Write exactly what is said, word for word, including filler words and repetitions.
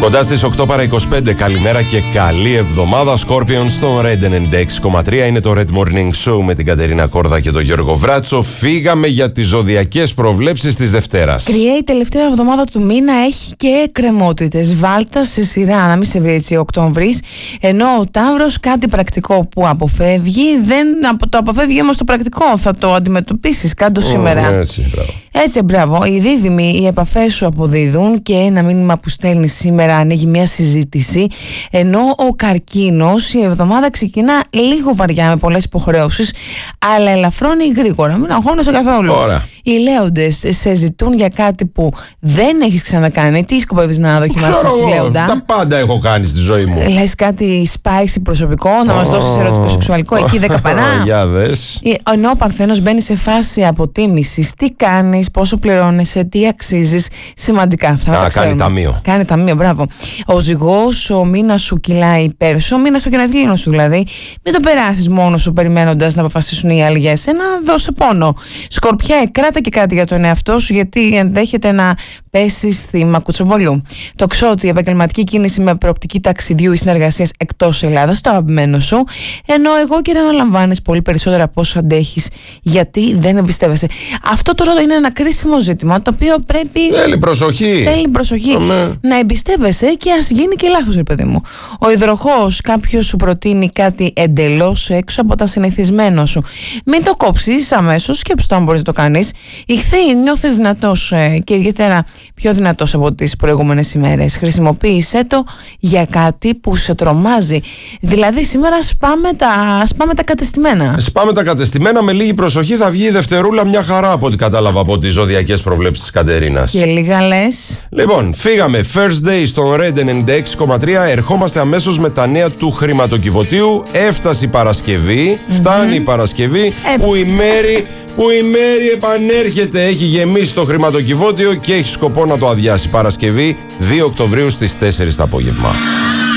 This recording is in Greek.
Κοντά στις οκτώ παρά είκοσι πέντε, καλημέρα και καλή εβδομάδα. Σκόρπιον στο Red ενενήντα έξι κόμμα τρία. Είναι το Red Morning Show με την Κατερίνα Κόρδα και τον Γιώργο Βράτσο. Φύγαμε για τις ζωδιακές προβλέψεις της Δευτέρας. Κρυέ, η τελευταία εβδομάδα του μήνα έχει και εκκρεμότητες. Βάλτα σε σειρά, να μην σε βρει έτσι Οκτώβρης. Ενώ ο Ταύρος κάτι πρακτικό που αποφεύγει, δεν το αποφεύγει όμως το πρακτικό. Θα το αντιμετωπίσεις κάτω oh, σήμερα. Έτσι, μπράβο. Έτσι, μπράβο. Οι δίδυμοι, οι επαφές σου αποδίδουν και ένα μήνυμα που στέλνει σήμερα ανοίγει μια συζήτηση. Ενώ ο Καρκίνος, η εβδομάδα ξεκινά λίγο βαριά με πολλές υποχρεώσεις, αλλά ελαφρώνει γρήγορα. Μην αγχώνεσαι καθόλου. Ωραία. Οι Λέοντες σε ζητούν για κάτι που δεν έχεις ξανακάνει. Τι σκοπεύεις να δοκιμάσεις, Λέοντα? Τα πάντα έχω κάνει στη ζωή μου. Λες κάτι spicy προσωπικό, να μας δώσεις ερωτικό σεξουαλικό, εκεί δέκα πανά. Για δες. Ενώ ο Παρθένος μπαίνει σε φάση αποτίμησης. Τι κάνεις, πόσο πληρώνεσαι, τι αξίζεις. Σημαντικά αυτά. Α, κάνει ταμείο. Κάνει ταμείο, μπράβο. Ο Ζυγός, ο μήνας σου κυλάει πέρσι, ο μήνας στο γενεθλίνο σου δηλαδή. Μην το περάσεις μόνο σου περιμένοντας να αποφασίσουν οι άλλοι για εσένα, δώσε πόνο. Σκορπιά, κράτα και κάτι για τον εαυτό σου, γιατί ενδέχεται να πέσεις θύμα κουτσομπολιού. Το Ξώτη, επαγγελματική κίνηση με προοπτική ταξιδιού ή συνεργασίας εκτός Ελλάδας, το αγαπημένο σου. Ενώ εγώ και να αναλαμβάνεις πολύ περισσότερα από όσο αντέχεις, γιατί δεν εμπιστεύεσαι. Αυτό τώρα είναι ένα κρίσιμο ζήτημα, το οποίο πρέπει. Θέλει προσοχή. Θέλει προσοχή. Αμέ. Να εμπιστεύεσαι και ας γίνει και λάθος, ρε παιδί μου. Ο Υδροχόος, κάποιος σου προτείνει κάτι εντελώς έξω από τα συνηθισμένο σου. Μην το κόψεις αμέσως, σκέψου το αν μπορείς να το κάνεις. Ηχθή, νιώθεις δυνατός ε, και ιδιαίτερα πιο δυνατός από τις προηγούμενες ημέρες. Χρησιμοποίησέ το για κάτι που σε τρομάζει. Δηλαδή, σήμερα σπάμε τα, σπάμε τα κατεστημένα. Σπάμε τα κατεστημένα, με λίγη προσοχή θα βγει η Δευτερούλα μια χαρά από ό,τι κατάλαβα από τις ζωδιακές προβλέψεις της Κατερίνας. Και λίγα λες. Λοιπόν, φύγαμε. First day στο Red ενενήντα έξι κόμμα τρία. Ερχόμαστε αμέσως με τα νέα του χρηματοκιβωτίου. Έφτασε η Παρασκευή. Mm-hmm. Φτάνει η Παρασκευή ε... που η Μέρη. Που η Μέρη επανέρχεται, έχει γεμίσει το χρηματοκιβώτιο και έχει σκοπό να το αδειάσει. Παρασκευή δύο Οκτωβρίου στις τέσσερις το απόγευμα.